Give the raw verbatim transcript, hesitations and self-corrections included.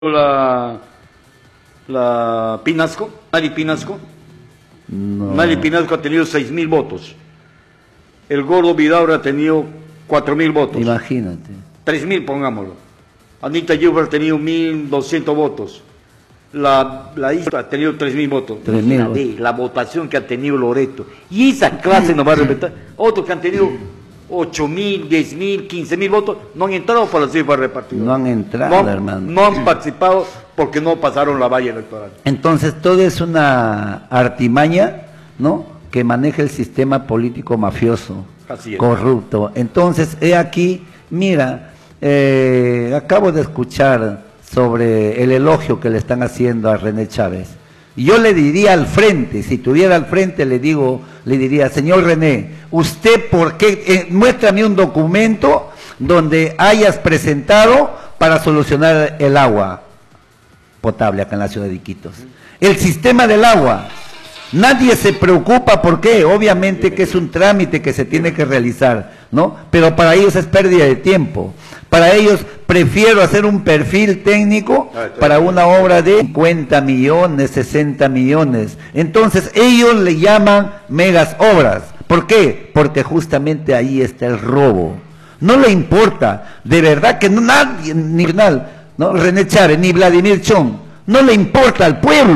la, la Pinasco, Mari Pinasco. No. Mari Pinasco ha tenido seis mil votos. El Gordo Vidaurre ha tenido cuatro mil votos. Imagínate. Tres mil, pongámoslo. Anita Gilbert ha tenido mil doscientos votos. La, la isla ha tenido tres mil votos. tres mil votos. La votación que ha tenido Loreto. Y esa clase nos va a respetar. Otros que han tenido ocho mil, diez mil, quince mil votos, no han entrado para la cifra repartida. No han entrado, no, hermano. No han participado porque no pasaron la valla electoral. Entonces, todo es una artimaña, ¿no?, que maneja el sistema político mafioso, Así es. Corrupto. Entonces, he aquí, mira, eh, acabo de escuchar sobre el elogio que le están haciendo a René Chávez. Y yo le diría al frente, si tuviera al frente, le digo, le diría, señor René, usted, ¿por qué? Eh, muéstrame un documento donde hayas presentado para solucionar el agua potable acá en la ciudad de Iquitos. El sistema del agua, nadie se preocupa, ¿por qué? Obviamente que es un trámite que se tiene que realizar, ¿no? Pero para ellos es pérdida de tiempo. Para ellos prefiero hacer un perfil técnico para una obra de cincuenta millones, sesenta millones. Entonces ellos le llaman megas obras. ¿Por qué? Porque justamente ahí está el robo. No le importa, de verdad que no, nadie, ni ¿no? René Chávez, ni Vladimir Chong, no le importa al pueblo.